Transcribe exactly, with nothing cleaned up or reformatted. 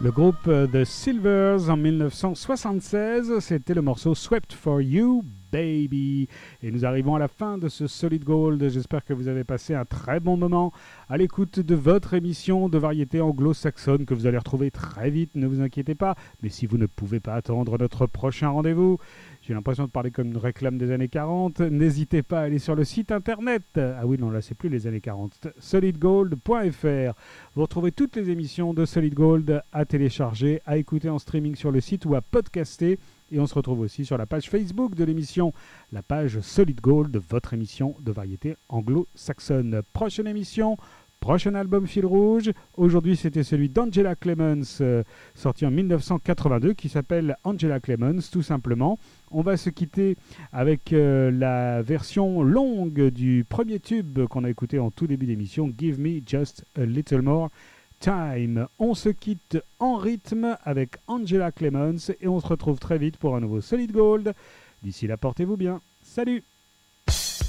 Le groupe The Silvers en mille neuf cent soixante-seize, c'était le morceau Swept for You, Baby. Et nous arrivons à la fin de ce Solid Gold. J'espère que vous avez passé un très bon moment à l'écoute de votre émission de variété anglo-saxonne que vous allez retrouver très vite, ne vous inquiétez pas. Mais si vous ne pouvez pas attendre notre prochain rendez-vous, j'ai l'impression de parler comme une réclame des années quarante, n'hésitez pas à aller sur le site internet. Ah oui, non, là, c'est plus les années quarante. solid gold point f r. Vous retrouvez toutes les émissions de Solid Gold à télécharger, à écouter en streaming sur le site ou à podcaster. Et on se retrouve aussi sur la page Facebook de l'émission, la page Solid Gold, votre émission de variété anglo-saxonne. Prochaine émission, prochain album fil rouge. Aujourd'hui, c'était celui d'Angela Clemens, euh, sorti en mille neuf cent quatre-vingt-deux, qui s'appelle Angela Clemens, tout simplement. On va se quitter avec euh, la version longue du premier tube qu'on a écouté en tout début d'émission, Give Me Just a Little More Time. On se quitte en rythme avec Angela Clemens et on se retrouve très vite pour un nouveau Solid Gold. D'ici là, portez-vous bien. Salut!